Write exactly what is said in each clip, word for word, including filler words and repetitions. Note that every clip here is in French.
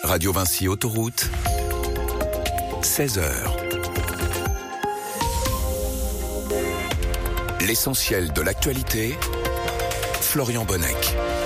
Radio Vinci Autoroute, seize heures. L'essentiel de l'actualité, Florian Bonnec.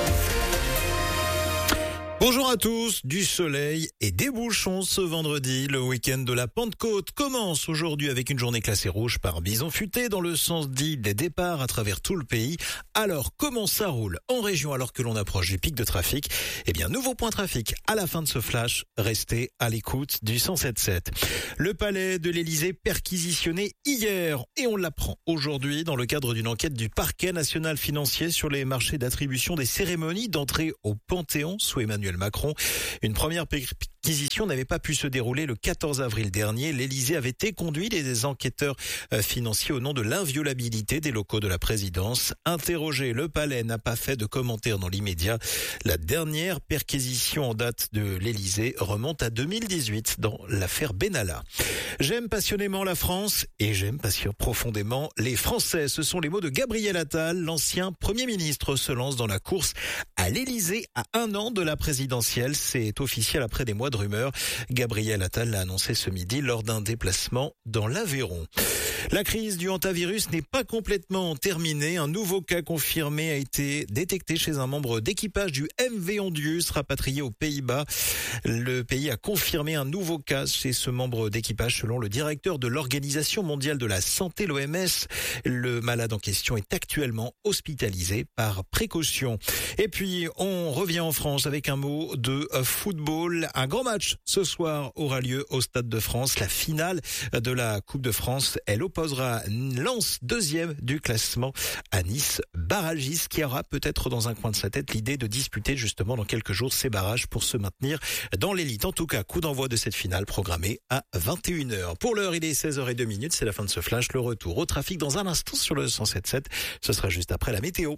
Bonjour à tous, du soleil et des bouchons ce vendredi. Le week-end de la Pentecôte commence aujourd'hui avec une journée classée rouge par bison futé dans le sens dit des départs à travers tout le pays. Alors, comment ça roule en région alors que l'on approche du pic de trafic? Eh bien, nouveau point trafic à la fin de ce flash. Restez à l'écoute du cent sept sept. Le palais de l'Élysée perquisitionné hier et on l'apprend aujourd'hui dans le cadre d'une enquête du parquet national financier sur les marchés d'attribution des cérémonies d'entrée au Panthéon sous Emmanuel Macron. Une première perquisition n'avait pas pu se dérouler le quatorze avril dernier. L'Élysée avait été conduit des enquêteurs financiers au nom de l'inviolabilité des locaux de la présidence. Interrogé, le palais n'a pas fait de commentaires dans l'immédiat. La dernière perquisition en date de l'Élysée remonte à deux mille dix-huit dans l'affaire Benalla. J'aime passionnément la France et j'aime passionnément profondément les Français. Ce sont les mots de Gabriel Attal. L'ancien Premier ministre se lance dans la course à l'Élysée à un an de la présidentielle. C'est officiel après des mois de rumeurs. Gabriel Attal l'a annoncé ce midi lors d'un déplacement dans l'Aveyron. La crise du hantavirus n'est pas complètement terminée. Un nouveau cas confirmé a été détecté chez un membre d'équipage du M V Ondius rapatrié aux Pays-Bas. Le pays a confirmé un nouveau cas chez ce membre d'équipage selon le directeur de l'Organisation mondiale de la santé, l'O M S. Le malade en question est actuellement hospitalisé par précaution. Et puis, on revient en France avec un mot de football. Un grand match ce soir aura lieu au Stade de France. La finale de la Coupe de France, elle opposera Lens, deuxième du classement, à Nice, barragiste, qui aura peut-être dans un coin de sa tête l'idée de disputer justement dans quelques jours ces barrages pour se maintenir dans l'élite. En tout cas, coup d'envoi de cette finale programmée à vingt et une heures. Pour l'heure, il est seize heures zéro deux, c'est la fin de ce flash. Le retour au trafic dans un instant sur le cent sept sept. Ce sera juste après la météo.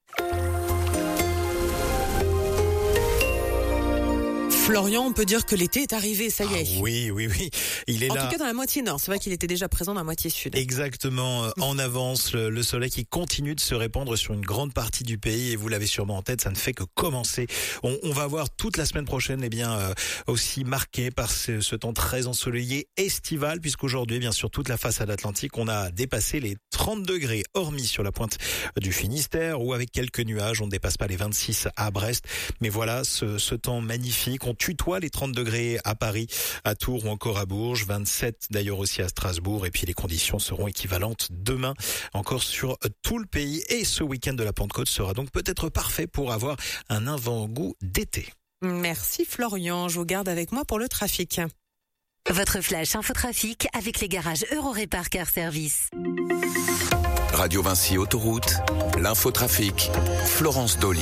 Florian, on peut dire que l'été est arrivé, ça y est. Ah oui, oui, oui. Il est en là. En tout cas, dans la moitié nord. C'est vrai qu'il était déjà présent dans la moitié sud. Exactement. En avance, le, le soleil qui continue de se répandre sur une grande partie du pays. Et vous l'avez sûrement en tête, ça ne fait que commencer. On, on va voir toute la semaine prochaine, eh bien, euh, aussi marquée par ce, ce temps très ensoleillé estival, puisqu'aujourd'hui, bien sûr, toute la façade atlantique, on a dépassé les trente degrés, hormis sur la pointe du Finistère, où avec quelques nuages, on ne dépasse pas les vingt-six à Brest. Mais voilà, ce, ce temps magnifique. On tutoie les trente degrés à Paris, à Tours ou encore à Bourges, vingt-sept d'ailleurs aussi à Strasbourg, et puis les conditions seront équivalentes demain encore sur tout le pays. Et ce week-end de la Pentecôte sera donc peut-être parfait pour avoir un avant-goût d'été. Merci Florian, je vous garde avec moi pour le trafic. Votre flash infotrafic avec les garages Eurorépar Car Service. Radio Vinci Autoroute, l'infotrafic, Florence Dolly.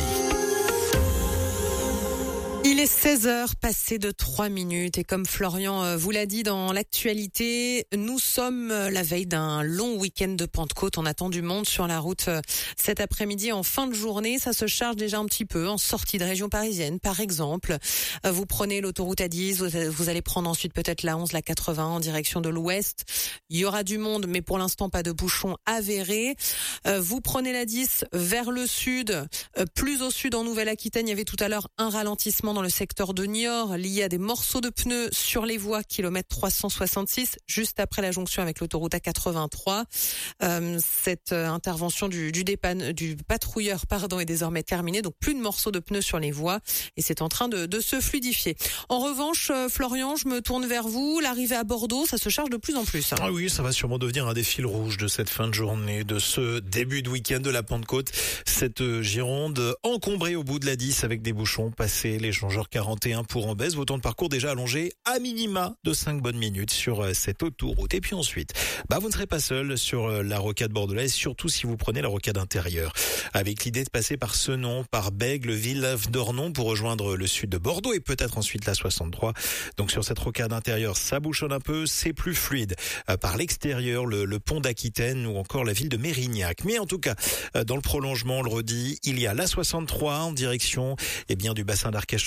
Il est seize heures passées de trois minutes et comme Florian vous l'a dit dans l'actualité, nous sommes la veille d'un long week-end de Pentecôte. On attend du monde sur la route cet après-midi en fin de journée. Ça se charge déjà un petit peu en sortie de région parisienne. Par exemple, vous prenez l'autoroute A dix, vous allez prendre ensuite peut-être la onze, la quatre-vingts en direction de l'ouest. Il y aura du monde, mais pour l'instant pas de bouchons avérés. Vous prenez la dix vers le sud, plus au sud en Nouvelle-Aquitaine. Il y avait tout à l'heure un ralentissement dans le secteur de Niort lié à des morceaux de pneus sur les voies, kilomètre trois cent soixante-six, juste après la jonction avec l'autoroute A quatre-vingt-trois. Euh, cette intervention du, du, dépanne, du patrouilleur pardon, est désormais terminée, donc plus de morceaux de pneus sur les voies et c'est en train de, de se fluidifier. En revanche, Florian, je me tourne vers vous. L'arrivée à Bordeaux, ça se charge de plus en plus. Ah oui, ça va sûrement devenir un des fils rouges de cette fin de journée, de ce début de week-end de la Pentecôte. Cette Gironde encombrée au bout de la dix avec des bouchons passés les échangeur quarante et un pour en baisse. Vos temps de parcours déjà allongés à minima de cinq bonnes minutes sur cette autoroute. Et puis ensuite, bah vous ne serez pas seul sur la rocade bordelaise, surtout si vous prenez la rocade intérieure. Avec l'idée de passer par Senon, par Bègles, Villeneuve d'Ornon pour rejoindre le sud de Bordeaux et peut-être ensuite la soixante-trois. Donc sur cette rocade intérieure, ça bouchonne un peu, c'est plus fluide. Par l'extérieur, le, le pont d'Aquitaine ou encore la ville de Mérignac. Mais en tout cas, dans le prolongement, on le redit, il y a la soixante-trois en direction eh bien du bassin d'Arcachon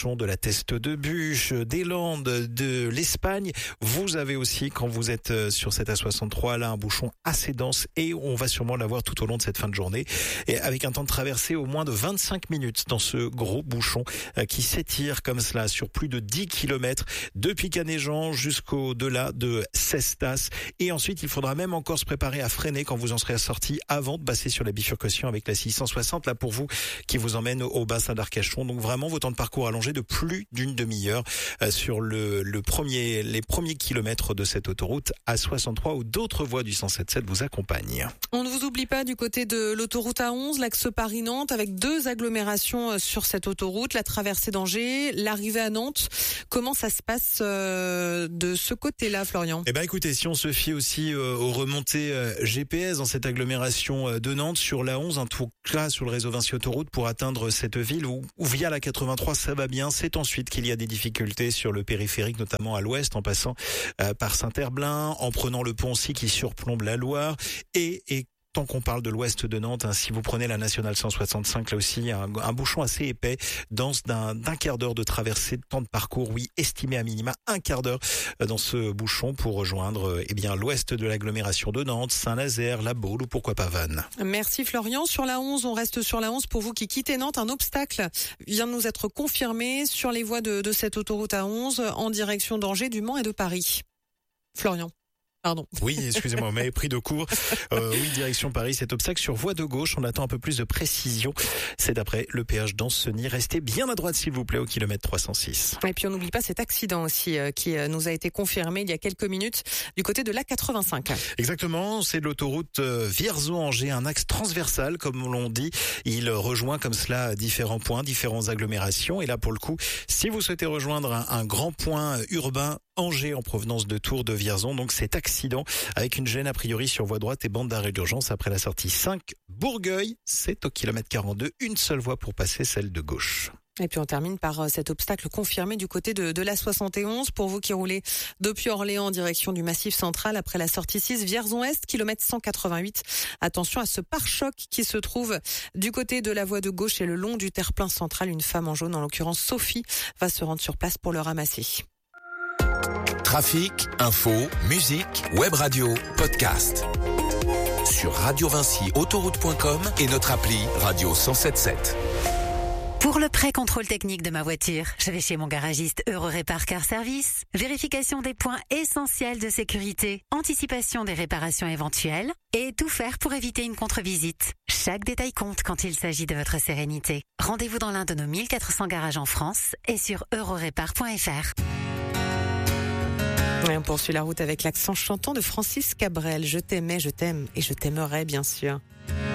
d'Arcachon, de la Teste de Buch, des Landes, de l'Espagne. Vous avez aussi, quand vous êtes sur cette A soixante-trois, là, un bouchon assez dense et on va sûrement l'avoir tout au long de cette fin de journée. Et avec un temps de traversée au moins de vingt-cinq minutes dans ce gros bouchon qui s'étire comme cela sur plus de dix kilomètres depuis Canéjan jusqu'au-delà de Cestas. Et ensuite, il faudra même encore se préparer à freiner quand vous en serez sorti avant de passer sur la bifurcation avec la six cent soixante, là pour vous, qui vous emmène au bassin d'Arcachon. Donc vraiment, vos temps de parcours allongés de plus d'une demi-heure euh, sur le, le premier, les premiers kilomètres de cette autoroute A soixante-trois où d'autres voies du cent soixante-sept vous accompagnent. On ne vous oublie pas du côté de l'autoroute A onze, l'axe Paris-Nantes, avec deux agglomérations sur cette autoroute, la traversée d'Angers, l'arrivée à Nantes. Comment ça se passe euh, de ce côté-là, Florian ? Eh ben, écoutez, si on se fie aussi euh, aux remontées euh, G P S dans cette agglomération euh, de Nantes, sur la onze, un tout cas sur le réseau Vinci Autoroute pour atteindre cette ville où, où via la quatre-vingt-trois ça va bien. C'est ensuite qu'il y a des difficultés sur le périphérique, notamment à l'ouest, en passant euh, par Saint-Herblain, en prenant le pont aussi qui surplombe la Loire et, et tant qu'on parle de l'ouest de Nantes, hein, si vous prenez la nationale cent soixante-cinq, là aussi, un, un bouchon assez épais, dense d'un, d'un quart d'heure de traversée, de temps de parcours, oui, estimé à minima un quart d'heure dans ce bouchon pour rejoindre eh bien l'ouest de l'agglomération de Nantes, Saint-Nazaire, La Baule ou pourquoi pas Vannes. Merci Florian. Sur la onze, on reste sur la onze. Pour vous qui quittez Nantes, un obstacle vient de nous être confirmé sur les voies de, de cette autoroute A onze en direction d'Angers, du Mans et de Paris. Florian. Pardon. Oui, excusez-moi, vous m'avez pris de court. Euh, oui, direction Paris, cet obstacle sur voie de gauche. On attend un peu plus de précision. C'est d'après le péage d'Ancenis. Restez bien à droite, s'il vous plaît, au kilomètre trois cent six. Et puis on n'oublie pas cet accident aussi euh, qui euh, nous a été confirmé il y a quelques minutes du côté de l'A quatre-vingt-cinq. Exactement, c'est l'autoroute euh, Vierzon-Angers, un axe transversal, comme l'on dit. Il rejoint comme cela différents points, différentes agglomérations. Et là, pour le coup, si vous souhaitez rejoindre un, un grand point urbain, Angers en provenance de Tours de Vierzon, donc cet accident avec une gêne a priori sur voie droite et bande d'arrêt d'urgence après la sortie cinq Bourgueil, c'est au kilomètre quarante-deux, une seule voie pour passer, celle de gauche. Et puis on termine par cet obstacle confirmé du côté de, de l'A soixante et onze pour vous qui roulez depuis Orléans en direction du Massif Central après la sortie six Vierzon-Est, kilomètre cent quatre-vingt-huit. Attention à ce pare-choc qui se trouve du côté de la voie de gauche et le long du terre-plein central. Une femme en jaune, en l'occurrence Sophie, va se rendre sur place pour le ramasser. Trafic, info, musique, web radio, podcast. Sur radio vinci autoroute point com et notre appli Radio cent soixante-sept. Pour le pré-contrôle technique de ma voiture, je vais chez mon garagiste Eurorépar Car Service. Vérification des points essentiels de sécurité, anticipation des réparations éventuelles et tout faire pour éviter une contre-visite. Chaque détail compte quand il s'agit de votre sérénité. Rendez-vous dans l'un de nos mille quatre cents garages en France et sur eurorépar point f r. Et on poursuit la route avec l'accent chantant de Francis Cabrel. Je t'aimais, je t'aime et je t'aimerai bien sûr.